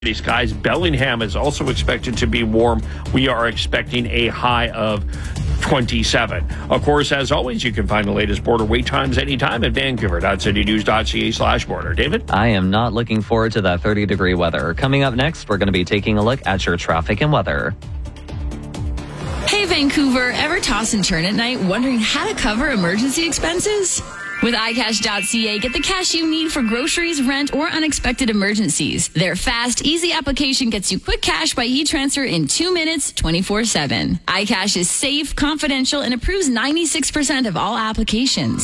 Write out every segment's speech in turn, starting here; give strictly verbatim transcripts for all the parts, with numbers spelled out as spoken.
skies. Bellingham is also expected to be warm. We are expecting a high of twenty-seven. Of course, as always, you can find the latest border wait times anytime at vancouver.citynews.ca slash border. David? I am not looking forward to that thirty degree weather. Coming up next, we're going to be taking a look at your traffic and weather. Hey, Vancouver, ever toss and turn at night wondering how to cover emergency expenses? With i cash dot c a, get the cash you need for groceries, rent, or unexpected emergencies. Their fast, easy application gets you quick cash by e-transfer in two minutes, twenty-four seven. iCash is safe, confidential, and approves ninety-six percent of all applications.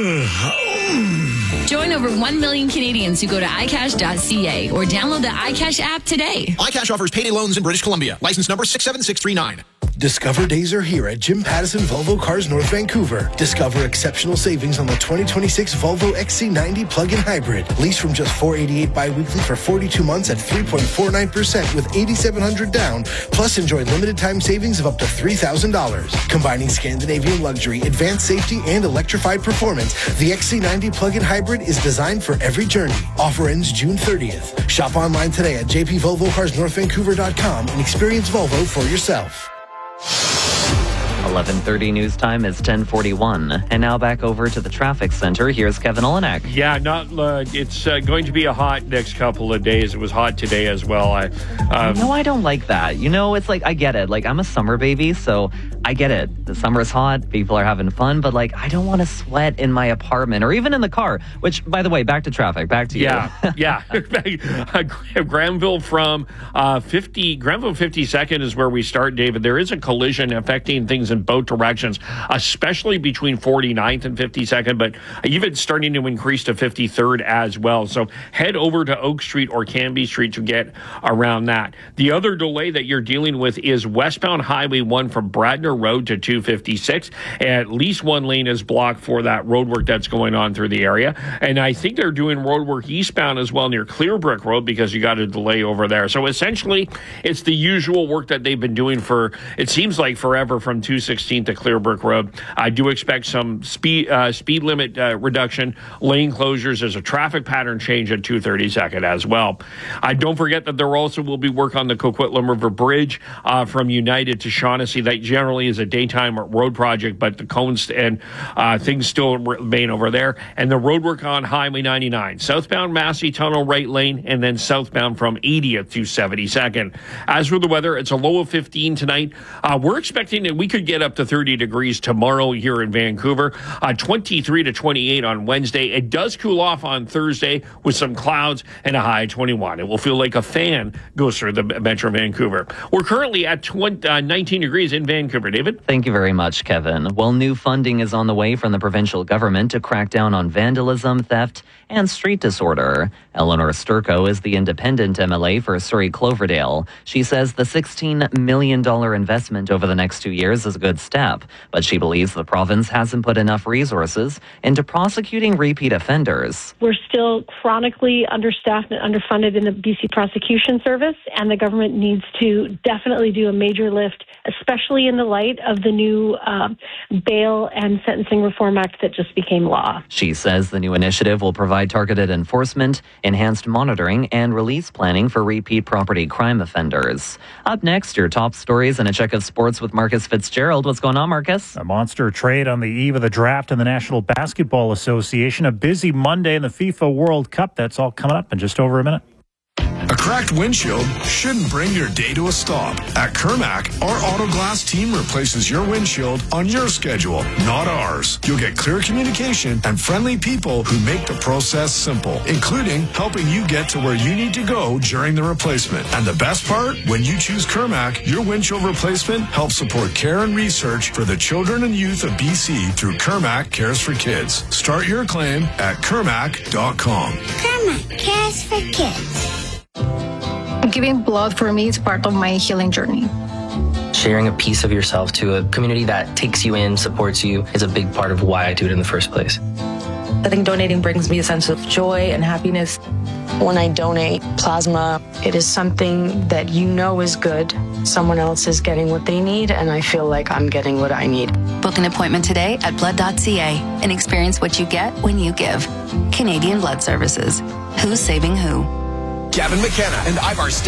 Join over one million Canadians who go to i cash dot c a or download the iCash app today. iCash offers payday loans in British Columbia. License number six seven six three nine. Discover days are here at Jim Pattison Volvo Cars North Vancouver. Discover exceptional savings on the twenty twenty-six Volvo X C ninety plug-in hybrid. Lease from just four hundred eighty-eight dollars bi-weekly for forty-two months at three point four nine percent with eight thousand seven hundred dollars down. Plus, enjoy limited time savings of up to three thousand dollars. Combining Scandinavian luxury, advanced safety, and electrified performance, the X C ninety plug-in hybrid is designed for every journey. Offer ends June thirtieth. Shop online today at j p volvo cars north vancouver dot com and experience Volvo for yourself. eleven thirty news time is ten forty-one. And now back over to the traffic center. Here's Kevin Olenek. Yeah, not. Uh, it's uh, going to be a hot next couple of days. It was hot today as well. I um, No, I don't like that. You know, it's like, I get it. Like, I'm a summer baby, so I get it. The summer is hot. People are having fun. But, like, I don't want to sweat in my apartment or even in the car. Which, by the way, back to traffic. Back to you. Yeah, yeah. Granville from uh, fifty, Granville fifty-second is where we start, David. There is a collision affecting things in both directions, especially between forty-ninth and fifty-second, but even starting to increase to fifty-third as well. So head over to Oak Street or Canby Street to get around that. The other delay that you're dealing with is westbound Highway one from Bradner Road to two fifty-six. At least one lane is blocked for that roadwork that's going on through the area. And I think they're doing roadwork eastbound as well near Clearbrook Road because you got a delay over there. So essentially, it's the usual work that they've been doing for, it seems like forever, from two sixteen to Clearbrook Road. I do expect some speed uh, speed limit uh, reduction, lane closures. There's a traffic pattern change at two thirty-second as well. I uh, don't forget that there also will be work on the Coquitlam River Bridge uh, from United to Shaughnessy. That generally is a daytime road project, but the cones and uh, things still remain over there. And the road work on Highway ninety-nine, southbound Massey Tunnel right lane, and then southbound from eightieth to seventy-second. As for the weather, it's a low of fifteen tonight. Uh, we're expecting that we could get up to thirty degrees tomorrow here in Vancouver, uh, twenty-three to twenty-eight on Wednesday. It does cool off on Thursday with some clouds and a high of twenty-one. It will feel like a fan goes through the Metro Vancouver. We're currently at twenty, uh, nineteen degrees in Vancouver. David? Thank you very much, Kevin. Well, new funding is on the way from the provincial government to crack down on vandalism, theft, and street disorder. Eleanor Sturko is the independent M L A for Surrey Cloverdale. She says the sixteen million dollars investment over the next two years is a good step, but she believes the province hasn't put enough resources into prosecuting repeat offenders. We're still chronically understaffed and underfunded in the B C Prosecution Service, and the government needs to definitely do a major lift, especially in the light of the new uh, Bail and Sentencing Reform Act that just became law. She says the new initiative will provide targeted enforcement, enhanced monitoring, and release planning for repeat property crime offenders. Up next, your top stories and a check of sports with Marcus Fitzgerald. What's going on, Marcus? A monster trade on the eve of the draft in the National Basketball Association. A busy Monday in the FIFA World Cup. That's all coming up in just over a minute. A cracked windshield shouldn't bring your day to a stop. At Kermac, our Auto Glass team replaces your windshield on your schedule, not ours. You'll get clear communication and friendly people who make the process simple, including helping you get to where you need to go during the replacement. And the best part, when you choose Kermac, your windshield replacement helps support care and research for the children and youth of B C through Kermac Cares for Kids. Start your claim at kermac dot com. Kermac Cares for Kids. Giving blood for me is part of my healing journey. Sharing a piece of yourself to a community that takes you in, supports you, is a big part of why I do it in the first place. I think donating brings me a sense of joy and happiness. When I donate plasma, it is something that you know is good. Someone else is getting what they need, and I feel like I'm getting what I need. Book an appointment today at blood dot c a and experience what you get when you give. Canadian Blood Services. Who's saving who? Gavin McKenna and Ivar